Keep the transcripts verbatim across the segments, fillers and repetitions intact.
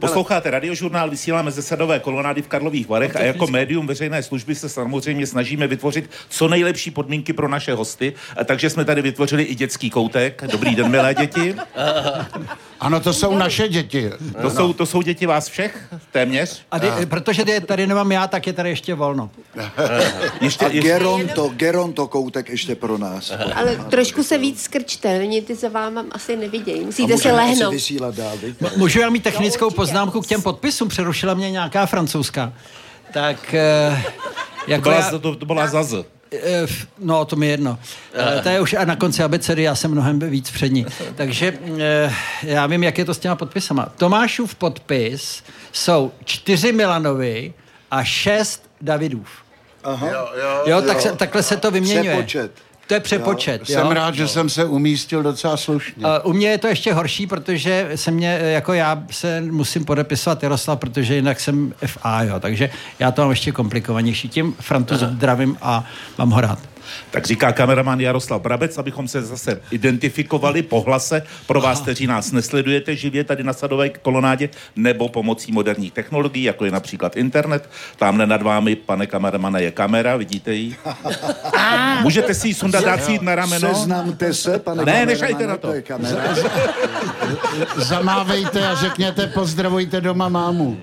Posloucháte radiožurnál, vysíláme ze Sadové kolonády v Karlových Varech a jako médium veřejné služby se samozřejmě snažíme vytvořit co nejlepší podmínky pro naše hosty, takže jsme tady vytvořili i dětský koutek. Dobrý den, milé děti. Ano, to jsou naše děti. To jsou, to jsou děti vás všech? Téměř? Ady, protože tady nemám já, tak je tady ještě volno. ještě, a ještě... Geronto, Geronto koutek ještě pro nás. Ale trošku se víc skrčte, oni ty se vám asi nevidějí. Musíte se lehnout. M- můžu já mít technickou poznámku k těm podpisům? Přerušila mě nějaká francouzská. Tak... Eh, jako to byla, já, to, to byla Zaz. Eh, no, to mi jedno. Eh, to je už na konci abecedy, já jsem mnohem víc před ní. Takže eh, já vím, jak je to s těma podpisama. Tomášův podpis jsou čtyři Milanovi a šest Davidův. Aha. Jo, jo, jo, tak se, takhle se to vyměňuje. Přepočet. To je přepočet. Jo. Jsem rád, že jsem se umístil docela slušně. Uh, u mě je to ještě horší, protože se mě, jako já se musím podepisovat Jaroslav, protože jinak jsem F A, jo. Takže já to mám ještě komplikovanější. Tím Frantu zdravím a mám ho rád. Tak říká kameraman Jaroslav Brabec, abychom se zase identifikovali po hlase pro vás, kteří nás nesledujete živě tady na Sadové kolonádě, nebo pomocí moderních technologií, jako je například internet. Tamhle nad vámi, pane kameramane, je kamera, vidíte ji? Můžete si ji sundat, dát si jít na rameno? Seznamte se, pane Ne, kameramane, nechajte na to. to Zamávejte a řekněte pozdravujte doma mámu.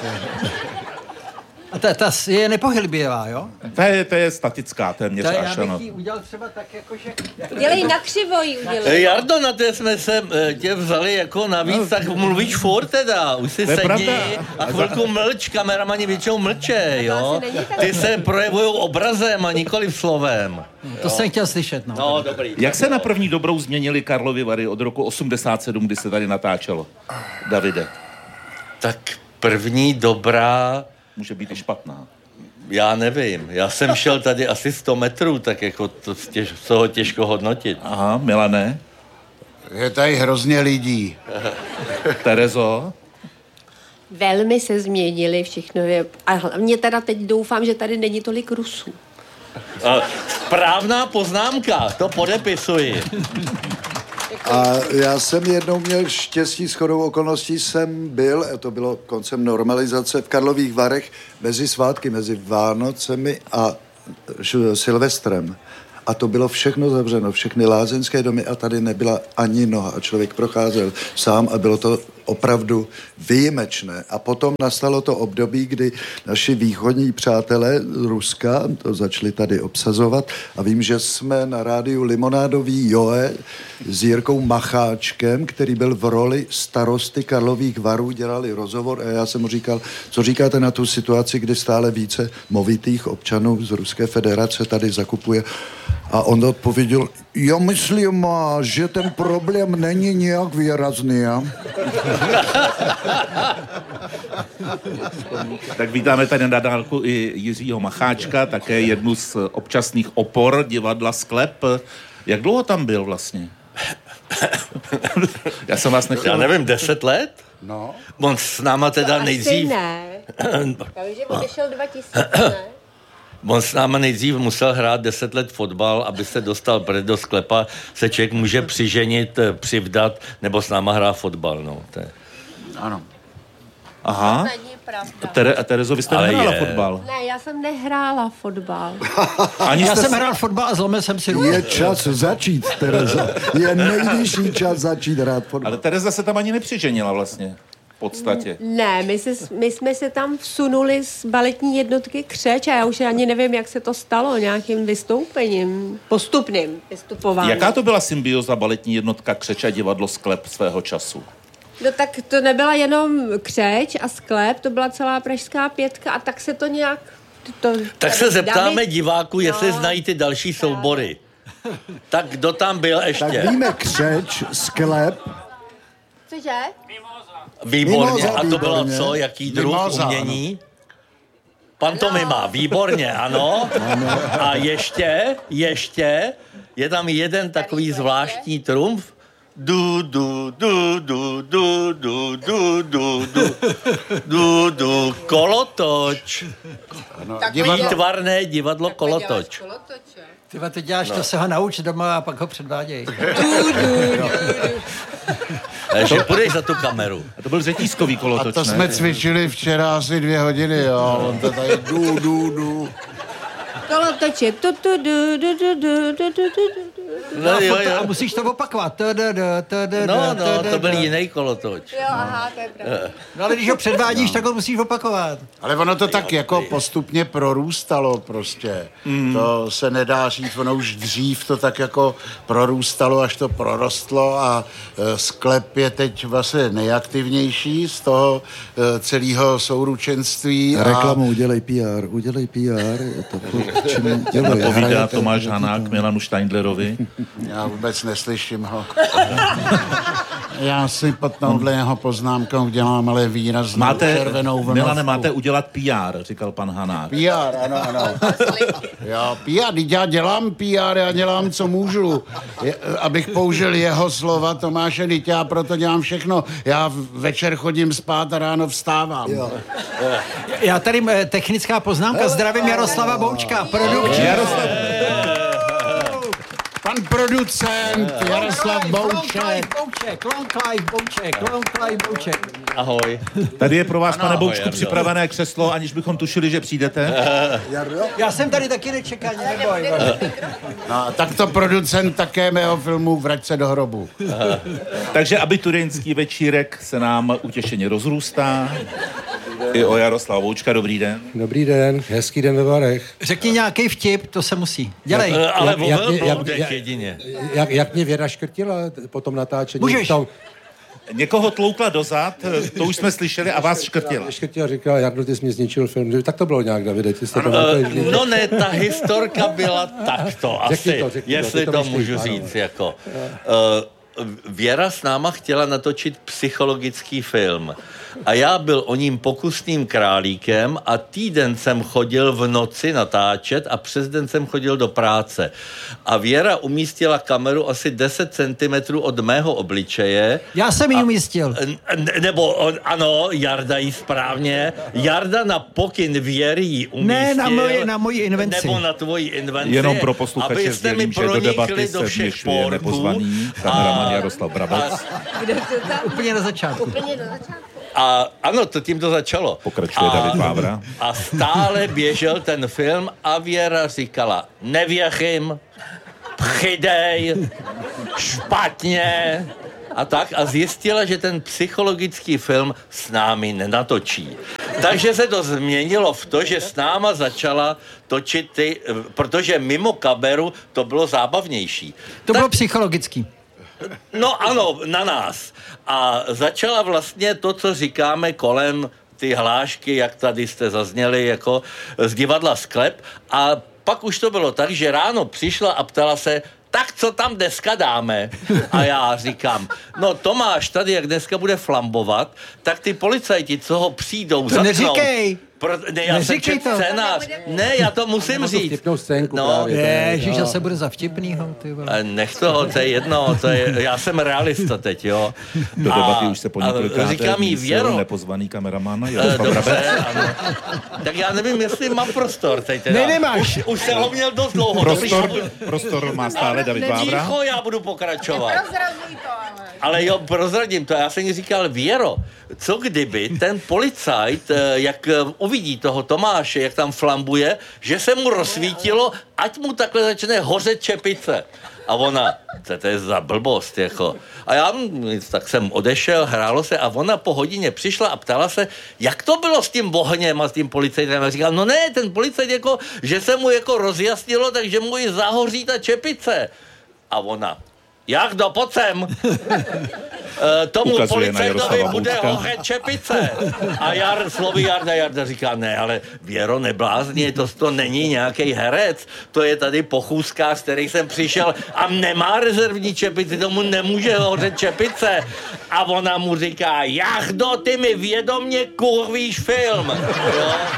A ta, ta je nepohyběvá, jo? To je, to je statická téměř Ta, až, já ano. bych ji udělal třeba tak, jakože... Dělej na křivo ji udělej. Jardo, na té jsme se tě vzali jako navíc, tak mluvíš furt teda. Už si sedni a chvilku mlč, kameramani většinou mlče, jo? Ty se projevujou obrazem a nikoli slovem. To jsem chtěl slyšet, no. No, dobrý. Jak se na první dobrou změnili Karlovy Vary od roku osmdesát sedm, kdy se tady natáčelo? Davide. Tak první dobrá... Může být i špatná. Já nevím. Já jsem šel tady asi sto metrů, tak jako to těž, toho těžko hodnotit. Aha, Milane. Je tady hrozně lidí. Terezo. Velmi se změnili, všechno je... A hlavně teda teď doufám, že tady není tolik Rusů. Správná poznámka, to podepisuji. A já jsem jednou měl štěstí, shodou okolností jsem byl, a to bylo koncem normalizace, v Karlových Varech mezi svátky, mezi Vánocemi a Silvestrem. A to bylo všechno zavřeno, všechny lázeňské domy a tady nebyla ani noha. A člověk procházel sám a bylo to opravdu výjimečné. A potom nastalo to období, kdy naši východní přátelé z Ruska to začali tady obsazovat a vím, že jsme na rádiu Limonádový Joe s Jirkou Macháčkem, který byl v roli starosty Karlových Varů, dělali rozhovor a já jsem mu říkal, co říkáte na tu situaci, kdy stále více movitých občanů z Ruské federace tady zakupuje. A on odpověděl, já myslím, že ten problém není nějak výrazný. Ja? Tak vítáme tady na dálku i Jiřího Macháčka, také jednu z občasných opor divadla Sklep. Jak dlouho tam byl vlastně? Já jsem vás nechtěl... Já nevím, deset let? No. On s náma teda to nejdřív... Asi ne. Já vím, že odešel dva tisíce, ne? On s náma nejdřív musel hrát deset let fotbal, aby se dostal před do Sklepa, se člověk může přiženit, přivdat, nebo s náma hrát fotbal, no. To je... Ano. Aha. To není pravda. Tere, a Terezo, vy jste Ale nehrála je. fotbal? Ne, já jsem nehrála fotbal. Ani Já jste jsem s- hrál fotbal a zlomil jsem si ruku. Je čas začít, Tereza. Je nejvyšší čas začít hrát fotbal. Ale Tereza se tam ani nepřiženila vlastně. V podstatě. Ne, my, se, my jsme se tam vsunuli z baletní jednotky Křeč a já už ani nevím, jak se to stalo, nějakým vystoupením, postupným vystupováním. Jaká to byla symbioza baletní jednotka Křeč a divadlo Sklep svého času? No tak to nebyla jenom Křeč a Sklep, to byla celá pražská pětka a tak se to nějak... To, Tak se zeptáme David, diváků, jestli no. znají ty další soubory. Tak kdo tam byl ještě? Tak víme Křeč, Sklep, Cože? Výborně. Mimoza, A to bylo výborně. co? Jaký druh Mimoza, umění? Pantomima, výborně, ano. A ještě, ještě, je tam jeden takový zvláštní trumf. Du, du, du, du, du, du, du, du, du, du, du, kolotoč. Výtvarné divadlo Kolotoč. Tyva, ty děláš, to se ho nauč doma a pak ho předváděj. že půjdeš za tu kameru. A to byl řetízkový kolotoč, A to ne? jsme cvičili včera asi dvě hodiny, jo. On to tady du, du, du. Kolotoče. Tu, tu, du, du, du, du, du, du, du. No, jo, A jo. musíš to opakovat. No, no, to byl jiný kolotoč. Jo, aha, to je pravda. No ale když ho předvádíš, tak ho musíš opakovat. Ale ono to tak jako postupně prorůstalo prostě. Mm. To se nedá říct, ono už dřív to tak jako prorůstalo, až to prorostlo a e, sklep je teď vlastně nejaktivnější z toho e, celého souručenství. Reklamu, A... udělej P R, udělej P R. Je to to, čím dělej. Napovídá Tomáš Hanák Milanu Steindlerovi. Já vůbec neslyším ho. Já si pod touhle jeho poznámkou dělám ale výraznou Máte, červenou vlnovku. Milane, máte udělat P R, říkal pan Hanák. P R, ano, ano. Já P R, já dělám P R, já dělám, co můžu. Je, abych použil jeho slova, Tomáše, teď já proto dělám všechno. Já večer chodím spát a ráno vstávám. Jo. Já tady eh, technická poznámka. Zdravím Jaroslava Boučka, produkční. Jaroslav, Pan producent Jaroslav Bouček. Bouček, Long life Bouček, long life Bouček. Ahoj. tady je pro vás, Ano, pane ahoj, Boučku, Jardo. připravené křeslo, aniž bychom tušili, že přijdete. Já jsem tady taky nečekaně, neboj. No, tak to producent také mého filmu Vrať se do hrobu. Takže abiturientský večírek se nám utěšeně rozrůstá. I o Jaroslava Boučka, dobrý den. Dobrý den, hezký den ve Varech. Řekni nějaký vtip, to se musí. Dělej. Eh, Ale Jak- o jak- velbloudech jak- jedině. Jak, jak mě Věra škrtila po tom natáčení? Můžeš. V tom, Někoho tloukla dozad, to už jsme slyšeli, a vás škrtila. škrtila, říkala, Jardo, ty jsi mě zničil film. Tak to bylo nějak, Davide, ty jsi to pamatuješ. Uh, no ne, ta historka byla takto Řekni asi, to, řekni to, jestli ty to to myslíš, můžu ano. říct, jako. Uh, Věra s náma chtěla natočit psychologický film. A já byl o ním pokusným králíkem a týden jsem chodil v noci natáčet a přes den jsem chodil do práce. A Věra umístila kameru asi deset centimetrů od mého obličeje. Já jsem ji umístil. N- nebo on, ano, Jarda jí správně. Jarda na pokyn Věry jí umístil. Ne, na moji- na moji invenci. Nebo na tvoji invenci. Jenom pro posluchače abyste mi sdělím, že do pronikli debaty se do všech vměšuje portů. nepozvaný kameraman Jaroslav Brabec. Kde to tam? Úplně na začátku. Úplně do začátku. A ano, to tím to začalo. Pokračuje a, David Vávra. A stále běžel ten film a Věra říkala, nevěřím, přidej, špatně. A tak a zjistila, že ten psychologický film s námi nenatočí. Takže se to změnilo v to, že s náma začala točit ty, protože mimo kameru to bylo zábavnější. To Tak- bylo psychologický. No ano, na nás. A začala vlastně to, co říkáme kolem ty hlášky, jak tady jste zazněli, jako z divadla Sklep. A pak už to bylo tak, že ráno přišla a ptala se, tak co tam dneska dáme? A já říkám, no Tomáš, tady jak dneska bude flambovat, tak ty policajti, co ho přijdou, To zatknou. neříkej. Pro, ne, já jsem Neříkej čet to. scénář. Ne, já to musím říct. vtipnou scénku No, právě. to je- Ježiš, no. zase bude za vtipnýho, ty vole. a nech toho, to je jedno, to je, já jsem realista teď, jo. Do debaty už se po a několikáté říkám jí, vmísil Věro, nepozvaný kameraman eh, Jaroslav Brabec. dobře, ano. Tak já nevím, jestli mám prostor teď teda. Ne, nemáš. Už, už jsem ho měl dost dlouho. Prostor, Dobrý, prostor má stále David Vávra. Ticho, já budu pokračovat. Prozrazuj to, ale. Ale jo, prozradím to. Já jsem jí říkal, Věro, co kdyby ten policajt, eh, jak eh, uvidí toho Tomáše, jak tam flambuje, že se mu rozsvítilo, ať mu takhle začne hořet čepice. A ona, co to je za blbost, jako. A já, hm, tak jsem odešel, hrálo se a ona po hodině přišla a ptala se, jak to bylo s tím ohněm a s tím policajtem. A říkal, no ne, ten policajt jako, že se mu jako rozjasnilo, takže mu i zahoří ta čepice. A ona, jak do pojď sem. E, tomu Ukazuje na policajtovi Jaroslava bude Boučka. hořet čepice. A Jar, slovy Jarda, Jarda říká, ne, ale Věro, neblázni, to, to není nějaký herec, to je tady pochůzkář, který jsem přišel a nemá rezervní čepici, tomu nemůže hořet čepice. A ona mu říká, Jardo, ty mi vědomně kurvíš film. Jo?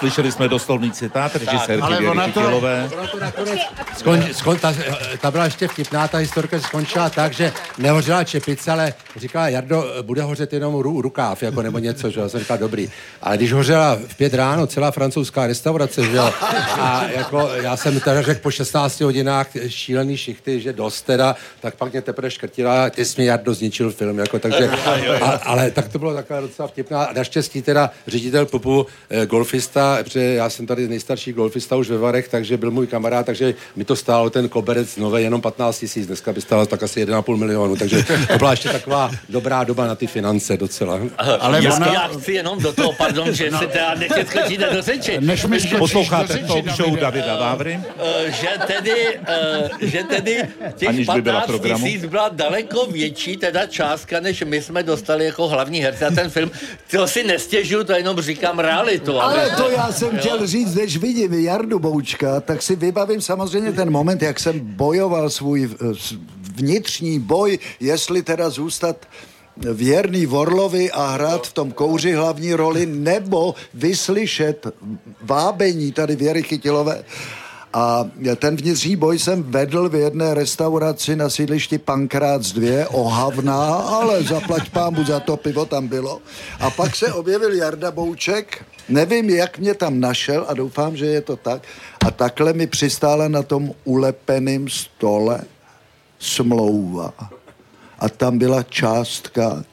Slyšeli jsme doslovný citát režisérky Věry Chytilové. Skon, skon, ta, ta byla ještě vtipná, ta historka skončila tak, že nehořela čepice, ale říkala, Jardo, bude hořet jenom ru, rukáv, jako nebo něco, že jo, jsem říkal, dobrý. Ale když hořela v pět ráno celá francouzská restaurace, že jo, a jako já jsem teda řekl po šestnácti hodinách šílený šichty, že dost teda, tak pak mě teprve škrtila, ty jsi mě, Jardo, zničil film, jako, takže, a, ale tak to bylo taková docela vtipná. Naštěstí teda ředitel pubu, eh, golfista, protože já jsem tady nejstarší golfista už ve Varech, takže byl můj kamarád, takže mi to stálo ten koberec nové jenom patnáct tisíc, dneska by stálo tak asi jeden a půl milionu, takže to byla ještě taková dobrá doba na ty finance docela. Ale já, ona... já chci jenom do toho, pardon, že no. si teda nechci skočíte do řeči. Než mi posloucháte talk show Davida Vávry. Uh, že tedy, uh, že tedy těch patnáct tisíc byla daleko větší teda částka, než my jsme dostali jako hlavní herce a ten film. To si nestěžuju, to jenom říkám realitu. Ale, ale to já jsem chtěl říct, když vidím Jardu Boučka, tak si vybavím samozřejmě ten moment, jak jsem bojoval svůj vnitřní boj, jestli teda zůstat věrný Vorlovi a hrát v tom Kouři hlavní roli, nebo vyslyšet vábení tady Věry Chytilové. A ten vnitřní boj jsem vedl v jedné restauraci na sídlišti Pankrác dva, ohavná, ale zaplať pámu za to pivo tam bylo. A pak se objevil Jarda Bouček, nevím, jak mě tam našel a doufám, že je to tak. A takhle mi přistála na tom ulepeném stole smlouva. A tam byla částka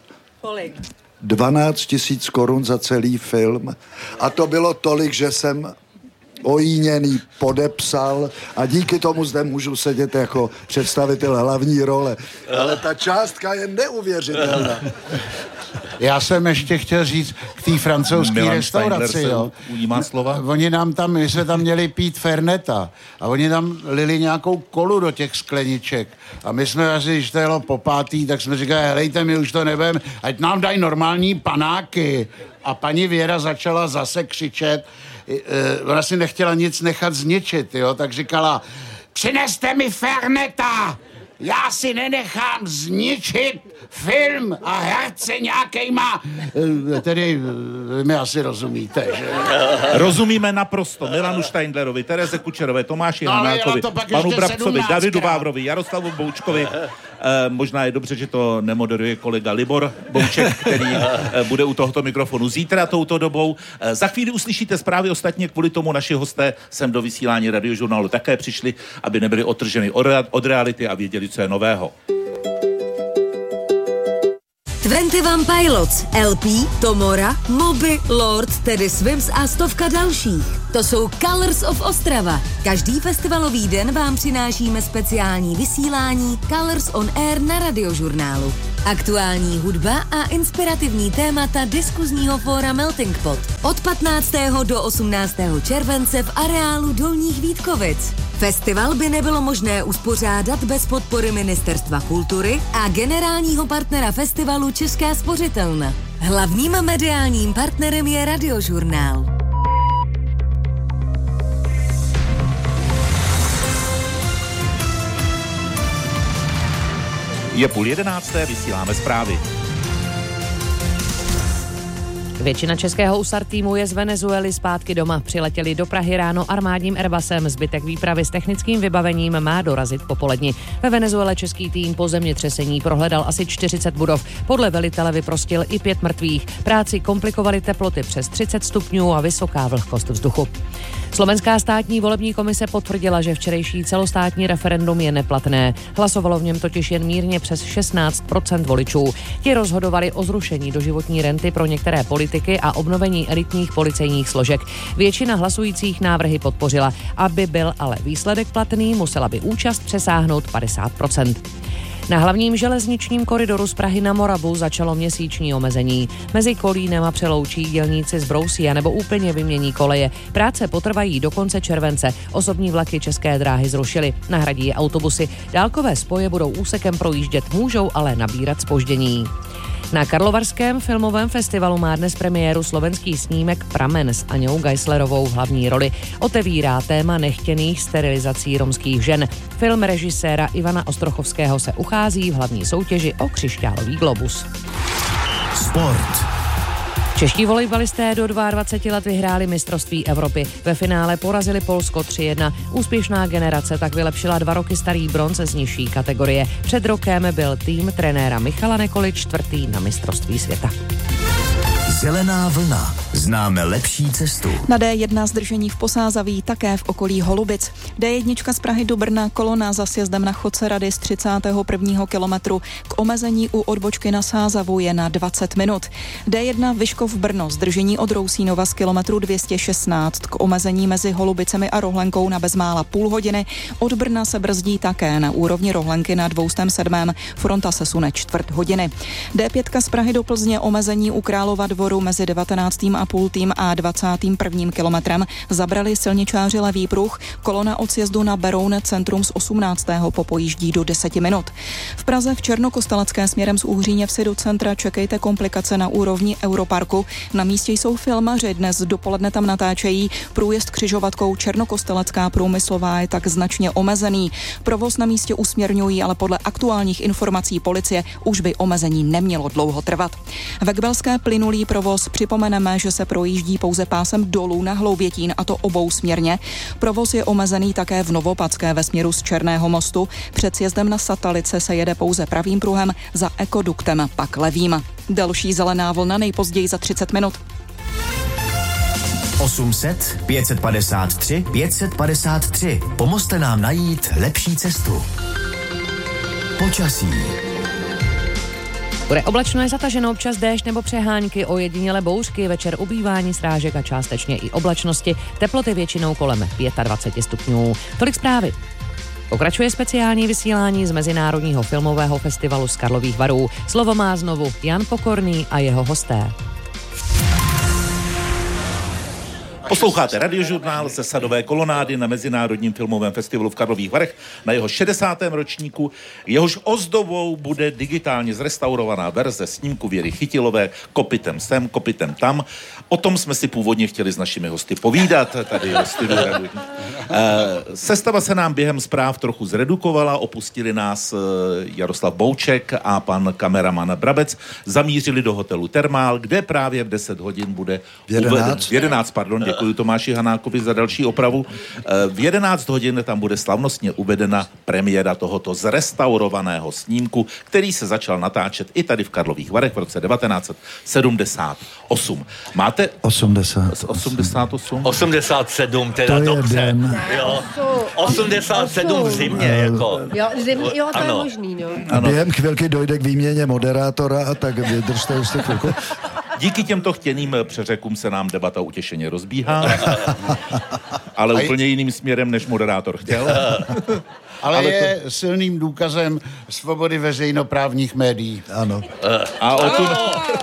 dvanáct tisíc korun za celý film. A to bylo tolik, že jsem ojíněný podepsal a díky tomu zde můžu sedět jako představitel hlavní role. Ale ta částka je neuvěřitelná. Já jsem ještě chtěl říct k té francouzské restauraci, jo. Ujímá slova. Oni nám tam, my jsme tam měli pít Ferneta a oni tam lili nějakou kolu do těch skleniček a my jsme asi, když to jelo po pátý, tak jsme říkali, helejte, my už to nebudeme, ať nám dají normální panáky. A paní Věra začala zase křičet, ona si nechtěla nic nechat zničit, jo, tak říkala, přineste mi Ferneta, já si nenechám zničit film a herce nějakejma, tedy mi asi rozumíte, že? Rozumíme naprosto Milanu Steindlerovi, Tereze Kučerové, Tomáši no, Hanákovi, panu Brabcovi, Davidu Vávrovi, Jaroslavu Boučkovi. E, možná je dobře, že to nemoderuje kolega Libor Bouček, který e, bude u tohoto mikrofonu zítra touto dobou. E, za chvíli uslyšíte zprávy, ostatně kvůli tomu naši hosté sem do vysílání Radiožurnálu také přišli, aby nebyli odtrženi od, od reality a věděli, co je nového. dvacet jedna Pilots, L P, Tomora, Moby, Lord, tedy Swims a stovka dalších. To jsou Colors of Ostrava. Každý festivalový den vám přinášíme speciální vysílání Colors on Air na Radiožurnálu. Aktuální hudba a inspirativní témata diskuzního fóra Melting Pot. Od patnáctého do osmnáctého července v areálu Dolních Vítkovic. Festival by nebylo možné uspořádat bez podpory Ministerstva kultury a generálního partnera festivalu Česká spořitelna. Hlavním mediálním partnerem je Radiožurnál. Je půl jedenácté, vysíláme zprávy. Většina českého U S A R týmu je z Venezuely zpátky doma. Přiletěli do Prahy ráno armádním Airbusem. Zbytek výpravy s technickým vybavením má dorazit popoledni. Ve Venezuele český tým po zemětřesení prohledal asi čtyřicet budov. Podle velitele vyprostil i pět mrtvých. Práci komplikovaly teploty přes třicet stupňů a vysoká vlhkost vzduchu. Slovenská státní volební komise potvrdila, že včerejší celostátní referendum je neplatné. Hlasovalo v něm totiž jen mírně přes šestnáct procent voličů. Ti rozhodovali o zrušení doživotní renty pro některé politiky a obnovení elitních policejních složek. Většina hlasujících návrhy podpořila. Aby byl ale výsledek platný, musela by účast přesáhnout padesát procent. Na hlavním železničním koridoru z Prahy na Moravu začalo měsíční omezení. Mezi Kolínem a Přeloučí dělníci zbrousí a nebo úplně vymění koleje. Práce potrvají do konce července. Osobní vlaky České dráhy zrušily. Nahradí je autobusy. Dálkové spoje budou úsekem projíždět, můžou ale nabírat zpoždění. Na Karlovarském filmovém festivalu má dnes premiéru slovenský snímek Pramen s Aňou Geislerovou v hlavní roli. Otevírá téma nechtěných sterilizací romských žen. Film režiséra Ivana Ostrochovského se uchází v hlavní soutěži o křišťálový globus. Sport. Čeští volejbalisté do dvacet dva let vyhráli mistrovství Evropy. Ve finále porazili Polsko tři jedna. Úspěšná generace tak vylepšila dva roky starý bronz z nižší kategorie. Před rokem byl tým trenéra Michala Nekoli čtvrtý na mistrovství světa. Zelená vlna. Známe lepší cestu. Na D jedna zdržení v Posázaví, také v okolí Holubic. D jedna z Prahy do Brna, kolona za sjezdem na Chodce Rady z třicátého prvního kilometru. K omezení u odbočky na Sázavu je na dvacet minut. D jedna Vyškov Brno, zdržení od Rousínova z kilometru dvě stě šestnáct. K omezení mezi Holubicemi a Rohlenkou na bezmála půl hodiny. Od Brna se brzdí také na úrovni Rohlenky na dvě stě sedm. Fronta se sune čtvrt hodiny. D pět z Prahy do Plzně, omezení u Králova Dvoru mezi devatenáctým a půl tým a dvacátým prvním kilometrem zabrali silničáři levý pruh. Kolona od sjezdu na Beroun centrum z osmnáctého popojíždí do deseti minut. V Praze v Černokostelecké směrem z Uhříněvsi do centra čekejte komplikace na úrovni Europarku. Na místě jsou filmaři, dnes dopoledne tam natáčejí. Průjezd křižovatkou Černokostelecká průmyslová je tak značně omezený. Provoz na místě usměrňují, ale podle aktuálních informací policie už by omezení nemělo dlouho trvat. Ve Kbelské plynulý provoz. Připomeneme, že se projíždí pouze pásem dolů na Hloubětín, a to obou směrně. Provoz je omezený také v Novopadské ve směru z Černého mostu. Před sjezdem na Satalice se jede pouze pravým pruhem, za ekoduktem pak levým. Další zelená vlna nejpozději za třicet minut. osm set, pět set padesát tři, pět set padesát tři. Pomozte nám najít lepší cestu. Počasí. Bude oblačno, je zataženo, občas déšť nebo přehánky, ojediněle bouřky, večer ubývání srážek a částečně i oblačnosti, teploty většinou kolem dvacet pět stupňů. Tolik zprávy. Pokračuje speciální vysílání z Mezinárodního filmového festivalu z Karlových Varů. Slovo má znovu Jan Pokorný a jeho hosté. Posloucháte radiožurnál ze Sadové kolonády na Mezinárodním filmovém festivalu v Karlových Varech na jeho šedesátém ročníku. Jehož ozdobou bude digitálně zrestaurovaná verze snímku Věry Chytilové Kopitem sem, kopitem tam. O tom jsme si původně chtěli s našimi hosty povídat tady v studiu Radu. Sestava se nám během zpráv trochu zredukovala, opustili nás Jaroslav Bouček a pan kameraman Brabec, zamířili do hotelu Termál, kde právě v deset hodin bude uveden, v jedenáct, pardon, děkuji Tomáši Hanákovi za další opravu. V jedenáct hodin tam bude slavnostně uvedena premiéra tohoto zrestaurovaného snímku, který se začal natáčet i tady v Karlových Varech v roce devatenáct sedmdesát osm. Máte... osmdesát. osmdesát osm? osmdesát sedm, teda to dobře. Jo. osmdesát sedm v zimě, jako. Jo, zimě, jo, to ano. je možný, no. A během chvilky dojde k výměně moderátora, a tak vydržte ještě chvilku. Díky těmto chtěným přeřekům se nám debata utěšeně rozbíhá, ale A úplně jiným směrem, než moderátor chtěl. Ale, ale je to... silným důkazem svobody veřejnoprávních médií. Ano. A o tu...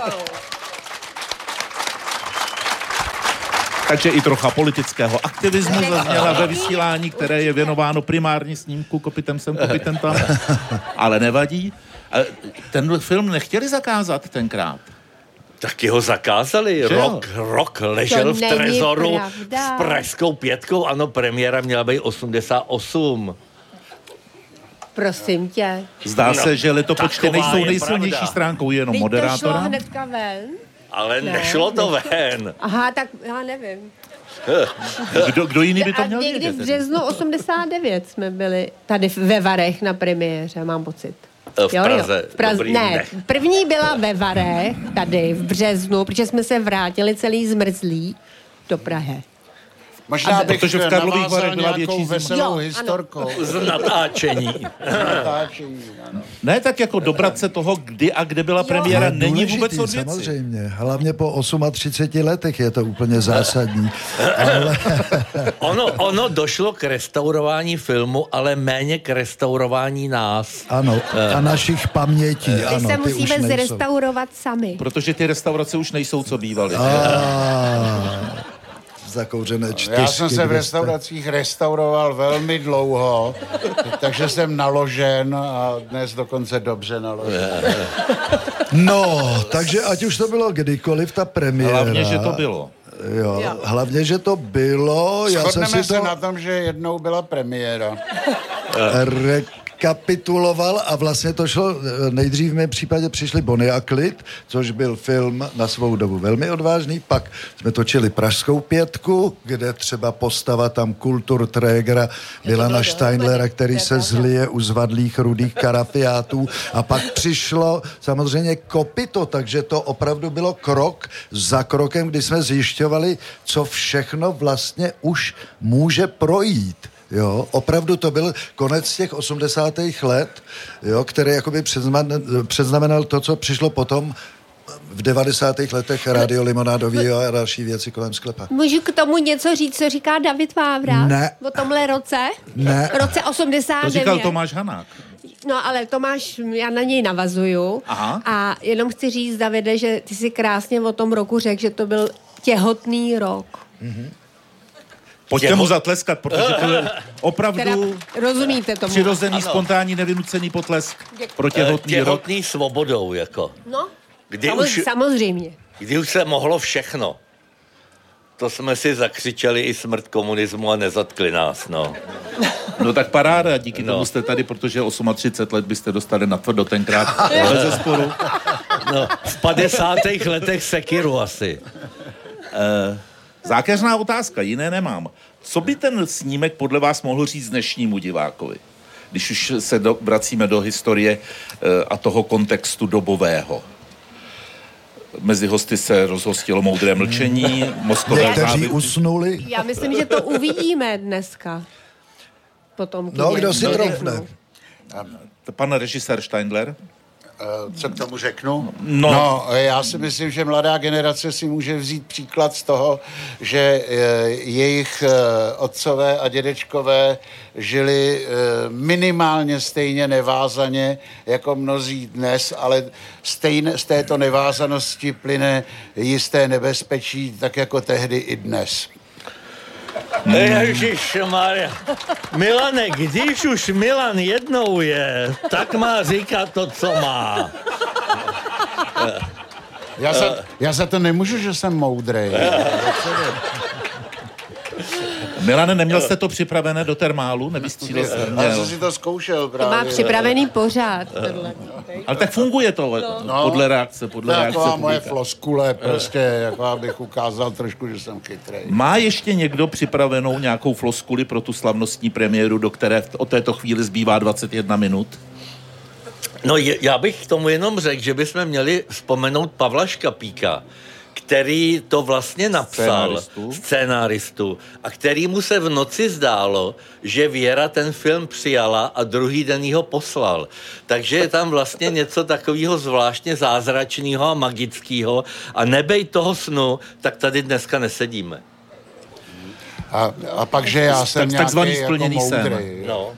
Takže i trocha politického aktivismu zazněla ve vysílání, které je věnováno primárně snímku Kopitem sem, kopitem tam. Ale nevadí. Ten film nechtěli zakázat tenkrát. Taky ho zakázali. Že Rok, rok ležel To v není trezoru pravda. s pražskou pětkou. Ano, premiéra měla být osmdesát osm. Prosím tě. Zdá se, že letopočty Taková nejsou je nejsilnější pravda. stránkou jenom Teď to šlo moderátora. hnedka ven. Ale Ne, nešlo to ne. ven. Aha, tak já nevím. Kdo, kdo jiný by to A měl někdy vědět? v březnu osmdesát devět jsme byli tady ve Varech na premiéře, mám pocit. V Praze, v Praze dobrý, ne, ne. první byla ve Varech, tady v březnu, protože jsme se vrátili celý zmrzlí do Prahy. Možná bych Protože v Karlových navázal Varech byla nějakou větší zima. veselou Jo, ano. historkou. Z natáčení. Natáčení, ano. Ne, tak jako dobrat se toho, kdy a kde byla premiéra, Je není důležitý, vůbec od věci. samozřejmě. Hlavně po třiceti osmi letech je to úplně zásadní. Ale... Ono, ono došlo k restaurování filmu, ale méně k restaurování nás. Ano, a našich pamětí, My ano, se ty už musíme nejsou. zrestaurovat sami. Protože ty restaurace už nejsou, co bývaly. A, zakouřené čtyřky. Já jsem se v kde jste- restauracích restauroval velmi dlouho, takže jsem naložen a dnes dokonce dobře naložen. No, takže ať už to bylo kdykoliv, ta premiéra. Hlavně, že to bylo. Jo, hlavně, že to bylo. Já jsem Shodneme si se to na tom, že jednou byla premiéra. re- kapituloval a vlastně to šlo, nejdřív v mém případě přišli Bonnie a Clyde, což byl film na svou dobu velmi odvážný, pak jsme točili Pražskou pětku, kde třeba postava tam Kulturträgera Milana Steindlera, který se zlije u zvadlých rudých karafiátů a pak přišlo samozřejmě Kopyto, takže to opravdu bylo krok za krokem, kdy jsme zjišťovali, co všechno vlastně už může projít. Jo, opravdu to byl konec těch osmdesátých let, jo, který jakoby předznamenal to, co přišlo potom v devadesátých letech Rádio Limonádový a další věci kolem sklepa. Můžu k tomu něco říct, co říká David Vávra? Ne. O tomhle roce? Ne. Roce osmdesát devět. To říkal Tomáš Hanák. No ale Tomáš, já na něj navazuju. Aha. A jenom chci říct, Davide, že ty si krásně o tom roku řekl, že to byl těhotný rok. Mhm. Pojďte mu zatleskat, protože to je opravdu teda, rozumíte tomu? Přirozený, ano. spontánní, nevynucený potlesk pro těhotný, těhotný rok. svobodou, jako. No, kdy Samoz, už, samozřejmě. Kdy už se mohlo všechno. To jsme si zakřičeli i smrt komunismu a nezatkli nás, no. No tak paráda, díky no. tomu jste tady, protože třicet osm let byste dostali na tvrdo tenkrát bez zesporu. No, v padesátých letech sekiru asi. Uh, Zákeřná otázka, jiné nemám. Co by ten snímek podle vás mohl říct dnešnímu divákovi? Když už se do, vracíme do historie uh, a toho kontextu dobového. Mezi hosty se rozhostilo Moudré mlčení, mozkové Někteří usnuli. Já myslím, že to uvidíme dneska. Potom no, kdo si trofne? Pan režisér Steindler. Co k tomu řeknu? No. no, já si myslím, že mladá generace si může vzít příklad z toho, že jejich otcové a dědečkové žili minimálně stejně nevázaně jako mnozí dnes, ale stejné, z této nevázanosti plyne jisté nebezpečí, tak jako tehdy i dnes. Ježišmarja. Milane, když už Milan jednou je, tak má říkat to, co má. Já za, já za to nemůžu, že jsem moudrej. Milane, neměl jste to připravené do termálu? Nevystřílel jste? Já jsem si to zkoušel právě. To má připravený pořád. Tohle. Ale tak funguje to no. podle reakce, podle to reakce. To moje floskule, prostě, jako abych ukázal trošku, že jsem chytrej. Má ještě někdo připravenou nějakou floskuli pro tu slavnostní premiéru, do které od této chvíli zbývá dvacet jedna minut? No je, já bych k tomu jenom řekl, že bychom měli vzpomenout Pavla Škapíka, který to vlastně napsal, scénáristu. scénáristu, a který mu se v noci zdálo, že Věra ten film přijala a druhý den ho poslal. Takže je tam vlastně něco takového zvláštně zázračného a magického a nebej toho snu, tak tady dneska nesedíme. A, a pak, že já jsem tak, nějaký jako moudrý. No.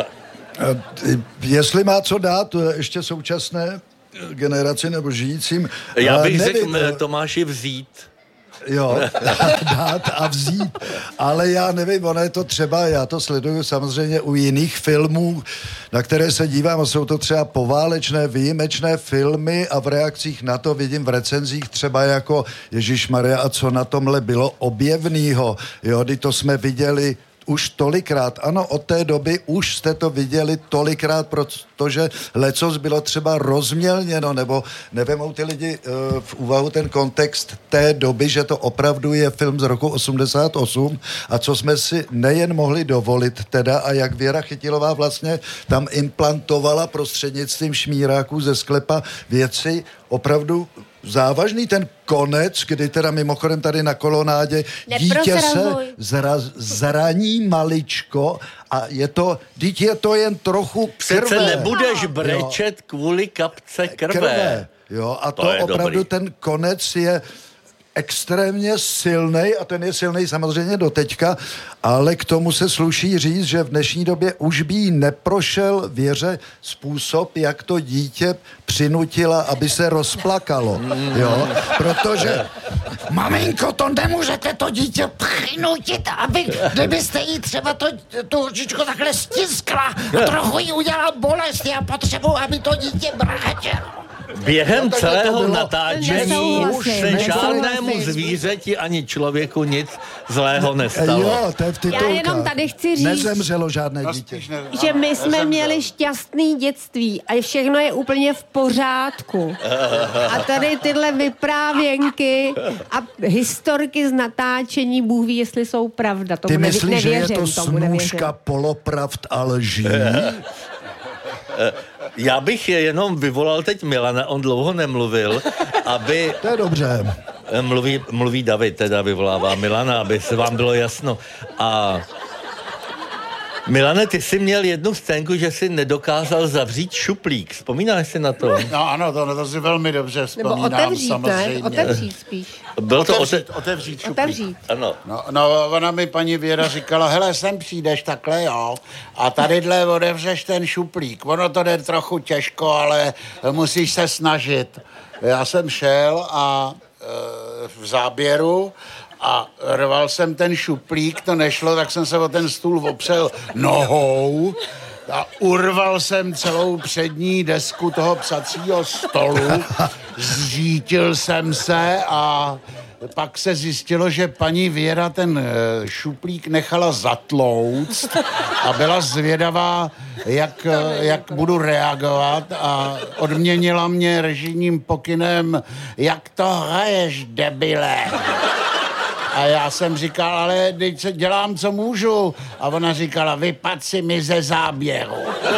Jestli má co dát ještě současné generaci nebo žijícím. Já bych nevím, řekl Tomáši vzít. Jo, dát a vzít. Ale já nevím, ono je to třeba, já to sleduju samozřejmě u jiných filmů, na které se dívám, a jsou to třeba poválečné, výjimečné filmy a v reakcích na to vidím v recenzích třeba jako Ježišmarja, a co na tomhle bylo objevnýho. Jo, kdy to jsme viděli už tolikrát. Ano, od té doby už jste to viděli tolikrát, protože lecos bylo třeba rozmělněno, nebo nevemou ty lidi uh, v úvahu ten kontext té doby, že to opravdu je film z roku osmdesát osm a co jsme si nejen mohli dovolit teda a jak Věra Chytilová vlastně tam implantovala prostřednictvím šmíráků ze sklepa věci opravdu závažný, ten konec, kdy teda mimochodem tady na kolonádě dítě se zra, zraní maličko a je to, dítě je to jen trochu krve. Přece nebudeš brečet jo. kvůli kapce krve. krve. Jo, a to, to opravdu dobrý. Ten konec je extrémně silnej a ten je silnej samozřejmě do teďka, ale k tomu se sluší říct, že v dnešní době už by jí neprošel Věře způsob, jak to dítě přinutila, aby se rozplakalo. Jo? Protože maminko, to nemůžete to dítě přinutit, aby, kdybyste jí třeba to, tu ručičku takhle stiskla a trochu jí udělala bolest, já potřebuji, aby to dítě brečelo. Během No, celého to bylo- natáčení už se Nesouhlasím. žádnému zvířeti ani člověku nic zlého nestalo. Jo, to je v titulkách. Já jenom tady chci říct- Nezemřelo žádné dítě. Že my jsme měli šťastný dětství a všechno je úplně v pořádku. A tady tyhle vyprávěnky a historky z natáčení, Bůh ví, jestli jsou pravda. Tomu Ty nevi- myslíš, že je nevěřím, to tomu nevěřím. snůška polopravd a lží? Já bych je jenom vyvolal teď Milana, on dlouho nemluvil, aby... To je dobře. Mluví, mluví David, teda vyvolává Milana, aby se vám bylo jasno. A Milane, ty jsi měl jednu scénku, že jsi nedokázal zavřít šuplík. Vzpomínáš si na to? No ano, to, to si velmi dobře Nebo vzpomínám, otevřít, samozřejmě. ne? Otevřít spíš. Bylo to Otevřít, ote... otevřít šuplík. Otevřít. Ano. No, no, ona mi paní Věra říkala, hele, sem přijdeš takhle, jo, a tadyhle otevřeš ten šuplík. Ono to jde trochu těžko, ale musíš se snažit. Já jsem šel a e, v záběru a rval jsem ten šuplík, to nešlo, tak jsem se o ten stůl opřel nohou a urval jsem celou přední desku toho psacího stolu, zřítil jsem se a pak se zjistilo, že paní Věra ten e, šuplík nechala zatlouct a byla zvědavá, jak, e, jak budu reagovat a odměnila mě režijním pokynem, jak to hraješ, debile. A já jsem říkal, ale teď se dělám, co můžu. A ona říkala, vypad si mi ze záběru.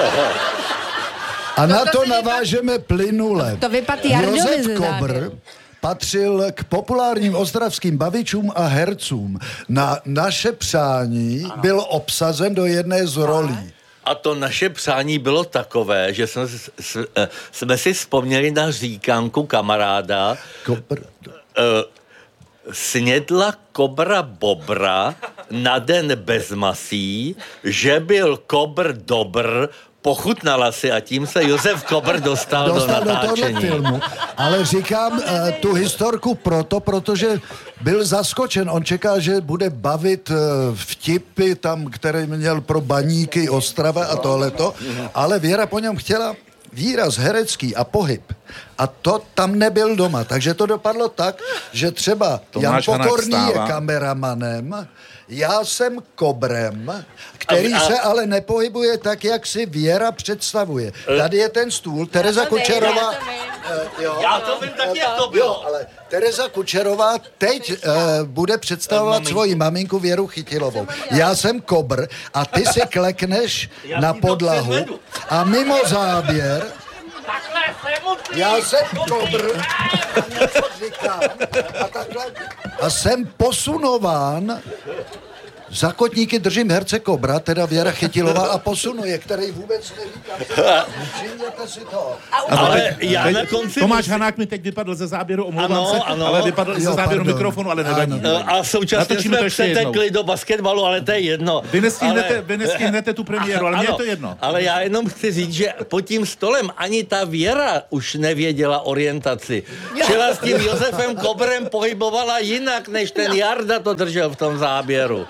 A na to navážeme plynule. To vypad Jardovi Josef ze Kobr záběru. patřil k populárním ostravským bavičům a hercům. Na naše přání byl obsazen do jedné z rolí. A to naše přání bylo takové, že jsme, s- s- eh, jsme si vzpomněli na říkanku kamaráda. Kobr. Uh, snědla kobra bobra na den bez masí, že byl kobr dobr, pochutnala si a tím se Josef Kobr dostal, Dostal do do tohohle natáčení. filmu. Ale říkám uh, tu historku proto, protože byl zaskočen. On čekal, že bude bavit uh, vtipy tam, které měl pro baníky Ostrava a tohleto, ale Věra po něm chtěla výraz herecký a pohyb. A to tam nebyl doma. Takže to dopadlo tak, že třeba Tomáš Jan Hanák Pokorný je vstává. kameramanem, já jsem kobrem, který A- a- se ale nepohybuje tak, jak si Věra představuje. Tady je ten stůl, Tereza Kučerová... Eh, jo, Já to vím taky, jak to bylo. Jo, ale Tereza Kučerová teď uh, bude představovat Maminku. svoji maminku Věru Chytilovou. Já jsem kobr a ty si klekneš Já na ti to podlahu předvedu. a mimo záběr já jsem kobr a něco říkám a takhle a jsem posunován. Za kotníky držím herce Kobra, teda Věra Chytilová a posunuje, který vůbec nevíkám. Všimněte si to. Ale já na konci... Tomáš Hanák mi teď vypadl ze záběru, omlouvám Ano, se, ano. ale vypadl i ze Jo, záběru pardon. mikrofonu, ale nevadí. Eh, A současně Natočíme to jsme ještě jednou. přetekli do basketbalu, ale to je jedno. Vy nestihnete, Ale- vy nestihnete tu premiéru, ale mně je to jedno. Ale já jenom chci říct, že pod tím stolem ani ta Věra už nevěděla orientaci. Čela s tím Josefem Kobrem pohybovala jinak, než ten Jarda to držel v tom záběru.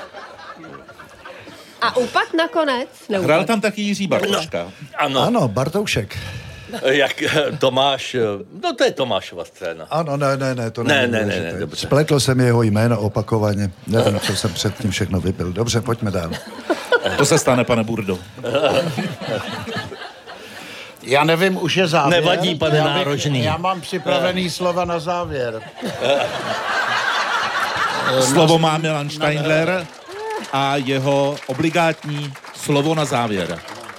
A upad nakonec? Neupad. Hrál tam taky Jiří Bartoška. Ano, Ano, Bartoušek. jak eh, Tomáš, eh, no to je Tomášova scéna. Ano, ne, ne, ne, to Ne, není ne, ne, důležité. ne, dobře. Spletl jsem jeho jméno opakovaně. Nevím, co jsem předtím všechno vypil. Dobře, pojďme dál. To se stane, pane Burdo. Já nevím, už je závěr. Nevadí, pane já bych- Nárožný. Já mám připravený slova na závěr. Slovo má Milan Steindler a jeho obligátní slovo na závěr.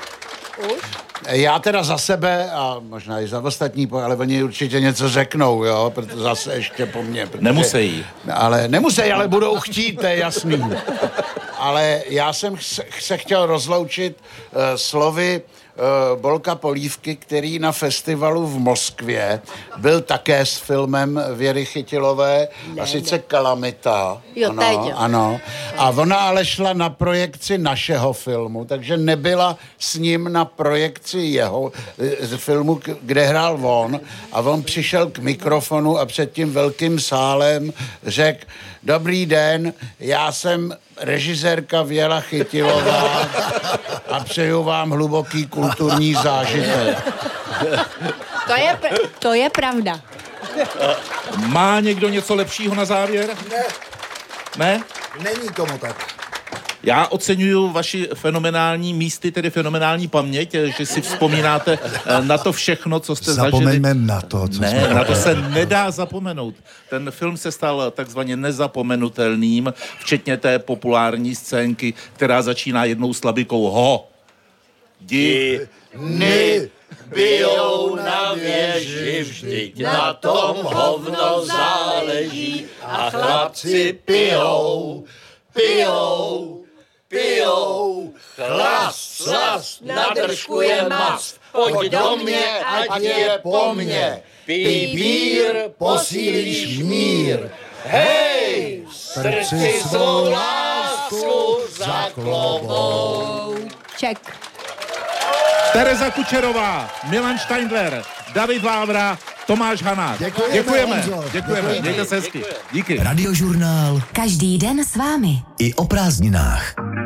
Já teda za sebe, a možná i za ostatní, ale oni určitě něco řeknou, jo, protože zase ještě po mně. Protože, Nemusejí. Ale nemusejí, ale budou chtít, to je jasný. Ale já jsem se, se chtěl rozloučit uh, slovy uh, Bolka Polívky, který na festivalu v Moskvě byl také s filmem Věry Chytilové, ne, a sice ne. Kalamita. Jo, ano, teď, jo. ano. A ona ale šla na projekci našeho filmu, takže nebyla s ním na projekci jeho z filmu, k- kde hrál on. A on přišel k mikrofonu a před tím velkým sálem řekl: dobrý den, já jsem režisérka Věra Chytilová a přeju vám hluboký kulturní zážitek. To je, pr- to je pravda. Má někdo něco lepšího na závěr? Ne. Ne? Není tomu tak. Já oceňuju vaši fenomenální místy, tedy fenomenální paměť, že si vzpomínáte na to všechno, co jste zažili. Zapomeňme na to, co ne, jsme... na to se nedá zapomenout. Ten film se stal takzvaně nezapomenutelným, včetně té populární scénky, která začíná jednou slabikou ho. Di... Dny bijou na věži, vždyť na tom hovno záleží a chlapci pijou, pijou, pijou. Chlas, chlas, na držku je mast, pojď do mě, ať je po mně. Pij bír, posílíš mír. Hej, v srdci svou lásku zaklobou. Ček. Tereza Kučerová, Milan Steindler, David Vávra, Tomáš Hanák. Děkujeme. Děkujeme. Děkujeme. Děkujeme. Mějte se hezky. Díky. Radiožurnál Každý den s vámi. i o prázdninách.